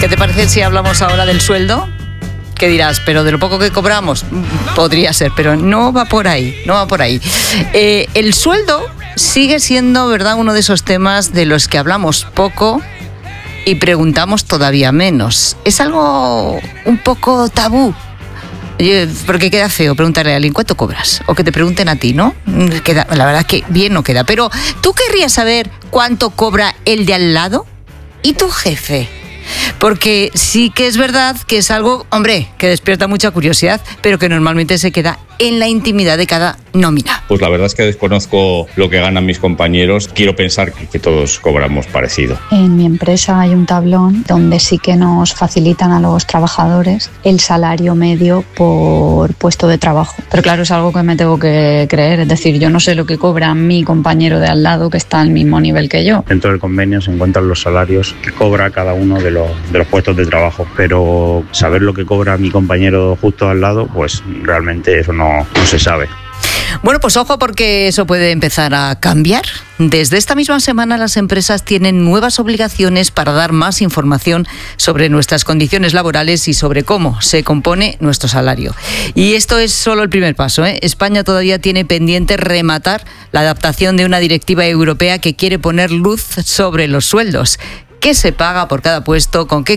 ¿Qué te parece si hablamos ahora del sueldo? ¿Qué dirás? Pero de lo poco que cobramos, podría ser, pero no va por ahí, no va por ahí. El sueldo sigue siendo, ¿verdad?, uno de esos temas de los que hablamos poco y preguntamos todavía menos. Es algo un poco tabú, porque queda feo preguntarle a alguien cuánto cobras, o que te pregunten a ti, ¿no? La verdad es que bien no queda. Pero ¿tú querrías saber cuánto cobra el de al lado? ¿Y tu jefe? Porque sí que es verdad que es algo, hombre, que despierta mucha curiosidad, pero que normalmente se queda en la intimidad de cada nómina. Pues la verdad es que desconozco lo que ganan mis compañeros. Quiero pensar que todos cobramos parecido. En mi empresa hay un tablón donde sí que nos facilitan a los trabajadores el salario medio por puesto de trabajo. Pero claro, es algo que me tengo que creer. Es decir, yo no sé lo que cobra mi compañero de al lado que está al mismo nivel que yo. Dentro del convenio se encuentran los salarios que cobra cada uno de los puestos de trabajo. Pero saber lo que cobra mi compañero justo al lado, pues realmente eso no se sabe. Bueno, pues ojo, porque eso puede empezar a cambiar. Desde esta misma semana las empresas tienen nuevas obligaciones para dar más información sobre nuestras condiciones laborales y sobre cómo se compone nuestro salario. Y esto es solo el primer paso, ¿eh? España todavía tiene pendiente rematar la adaptación de una directiva europea que quiere poner luz sobre los sueldos. ¿Qué se paga por cada puesto? ¿Con qué